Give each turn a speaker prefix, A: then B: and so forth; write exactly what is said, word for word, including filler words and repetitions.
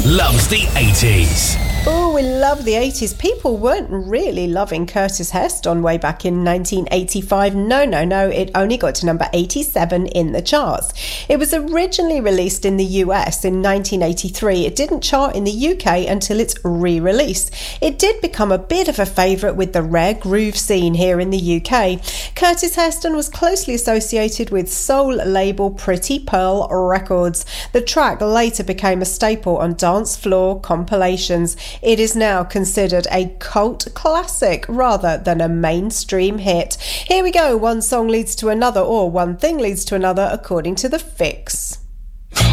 A: loves the eighties.
B: Oh, we love the eighties. People weren't really loving Curtis Heston way back in nineteen eighty-five. No, no, no. It only got to number eighty-seven in the charts. It was originally released in the U S in nineteen eighty-three. It didn't chart in the U K until its re-release. It did become a bit of a favourite with the rare groove scene here in the U K. Curtis Heston was closely associated with soul label Pretty Pearl Records. The track later became a staple on dance floor compilations. It is now considered a cult classic rather than a mainstream hit. Here we go. One song leads to another, or one thing leads to another, according to The Fix.